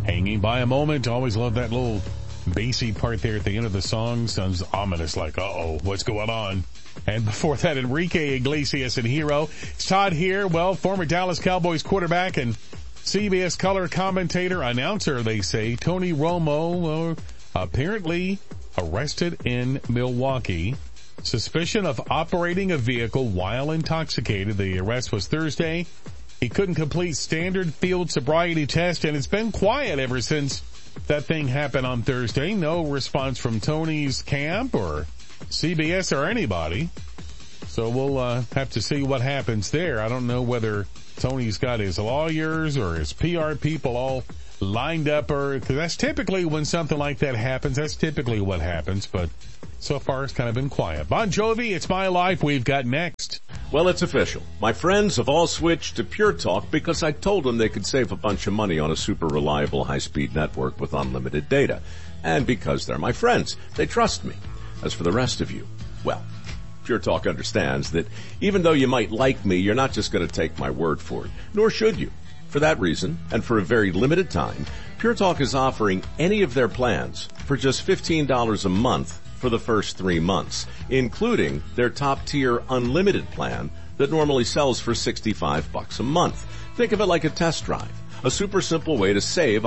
Hanging by a moment. Always love that little bassy part there at the end of the song. Sounds ominous, like, uh-oh, what's going on? And before that, Enrique Iglesias and Hero. It's Todd here. Well, former Dallas Cowboys quarterback and CBS color commentator, announcer, they say, Tony Romo, apparently arrested in Milwaukee. Suspicion of operating a vehicle while intoxicated. The arrest was Thursday. He couldn't complete standard field sobriety test, and it's been quiet ever since that thing happened on Thursday. No response from Tony's camp or CBS or anybody. So we'll have to see what happens there. I don't know whether Tony's got his lawyers or his PR people all lined up, or because that's typically when something like that happens. That's typically what happens, but so far it's kind of been quiet. Bon Jovi, It's My Life, we've got next. Well, it's official. My friends have all switched to Pure Talk because I told them they could save a bunch of money on a super reliable high-speed network with unlimited data. And because they're my friends, they trust me. As for the rest of you, well, Pure Talk understands that even though you might like me, you're not just going to take my word for it, nor should you. For that reason, and for a very limited time, Pure Talk is offering any of their plans for just $15 a month for the first 3 months, including their top-tier unlimited plan that normally sells for $65 a month. Think of it like a test drive, a super simple way to save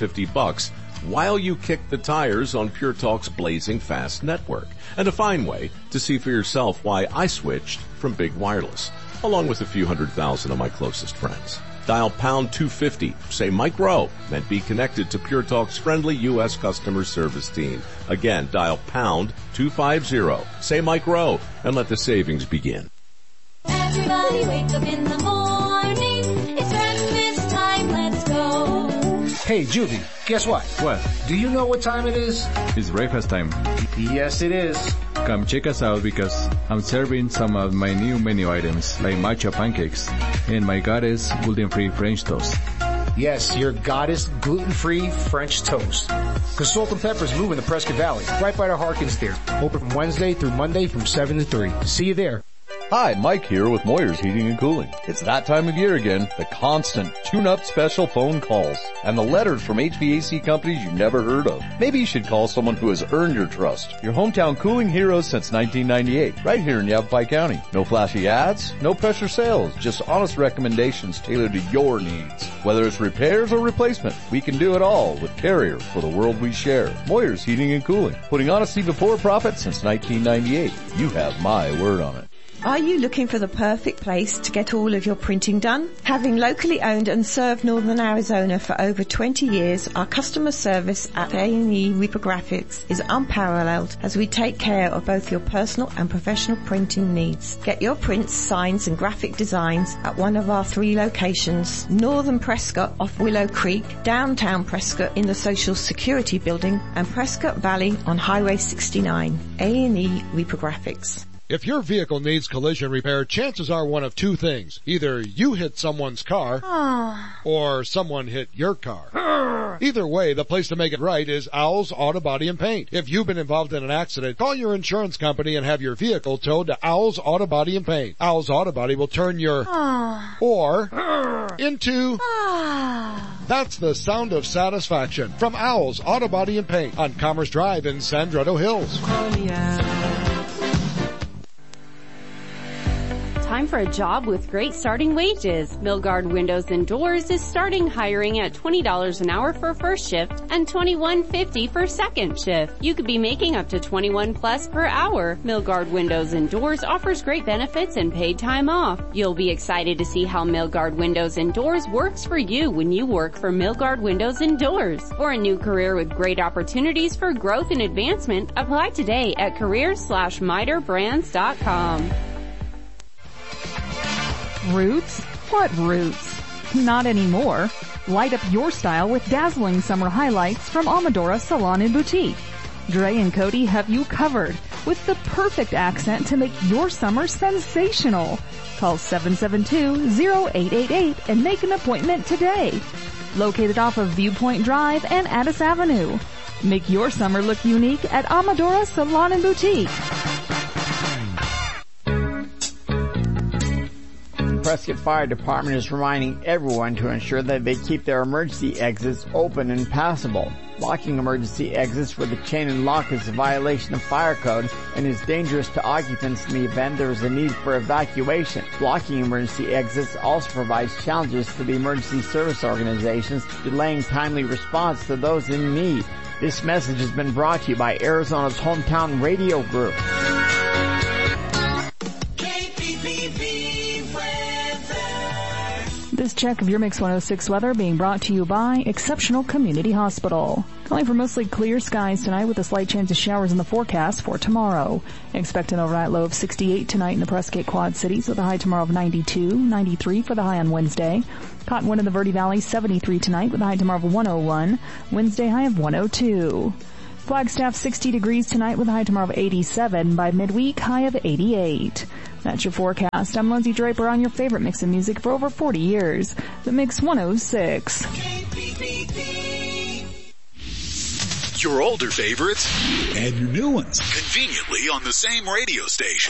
$150 while you kick the tires on Pure Talk's blazing fast network, and a fine way to see for yourself why I switched from Big Wireless, along with a few 100,000 of my closest friends. Dial pound 250, say Mike Rowe, and be connected to Pure Talk's friendly U.S. customer service team. Again, dial pound 250, say Mike Rowe, and let the savings begin. Everybody wake up in the morning. It's breakfast time, let's go. Hey, Juvie, guess what? What? Do you know what time it is? It's breakfast time. Yes, it is. Come check us out because I'm serving some of my new menu items like matcha pancakes and my goddess gluten-free French toast. Yes, your goddess gluten-free French toast. Because Salt and Pepper's moving to Prescott Valley, right by the Harkins there. Open from Wednesday through Monday from 7 to 3. See you there. Hi, Mike here with Moyer's Heating and Cooling. It's that time of year again, the constant tune-up special phone calls and the letters from HVAC companies you've never heard of. Maybe you should call someone who has earned your trust. Your hometown cooling heroes since 1998, right here in Yavapai County. No flashy ads, no pressure sales, just honest recommendations tailored to your needs. Whether it's repairs or replacement, we can do it all with Carrier for the world we share. Moyer's Heating and Cooling, putting honesty before profit since 1998. You have my word on it. Are you looking for the perfect place to get all of your printing done? Having locally owned and served Northern Arizona for over 20 years, our customer service at A&E Reprographics is unparalleled as we take care of both your personal and professional printing needs. Get your prints, signs and graphic designs at one of our 3 locations: Northern Prescott off Willow Creek, downtown Prescott in the Social Security Building, and Prescott Valley on Highway 69. A&E Reprographics. If your vehicle needs collision repair, chances are one of 2 things. Either you hit someone's car, or someone hit your car. Either way, the place to make it right is Owl's Auto Body and Paint. If you've been involved in an accident, call your insurance company and have your vehicle towed to Owl's Auto Body and Paint. Owl's Auto Body will turn your or into That's the sound of satisfaction from Owl's Auto Body and Paint on Commerce Drive in Sandretto Hills. Time for a job with great starting wages. Milgard Windows and Doors is starting hiring at $20 an hour for first shift and $21.50 for second shift. You could be making up to $21 plus per hour. Milgard Windows and Doors offers great benefits and paid time off. You'll be excited to see how Milgard Windows and Doors works for you when you work for Milgard Windows and Doors. For a new career with great opportunities for growth and advancement, apply today at career.miterbrands.com. Roots? What roots? Not anymore. Light up your style with dazzling summer highlights from Amadora Salon and Boutique. Dre and Cody have you covered with the perfect accent to make your summer sensational. Call 772-0888 and make an appointment today. Located off of Viewpoint Drive and Addis Avenue. Make your summer look unique at Amadora Salon and Boutique. Prescott Fire Department is reminding everyone to ensure that they keep their emergency exits open and passable. Locking emergency exits with a chain and lock is a violation of fire code and is dangerous to occupants in the event there is a need for evacuation. Blocking emergency exits also provides challenges to the emergency service organizations, delaying timely response to those in need. This message has been brought to you by Arizona's Hometown Radio Group. This check of your Mix 106 weather being brought to you by Exceptional Community Hospital. Calling for mostly clear skies tonight with a slight chance of showers in the forecast for tomorrow. Expect an overnight low of 68 tonight in the Prescott Quad Cities with a high tomorrow of 92, 93 for the high on Wednesday. Cottonwood in the Verde Valley 73 tonight with a high tomorrow of 101, Wednesday high of 102. Flagstaff 60 degrees tonight with a high tomorrow of 87, by midweek high of 88. That's your forecast. I'm Lindsay Draper on your favorite mix of music for over 40 years. The Mix 106. Your older favorites and your new ones conveniently on the same radio station.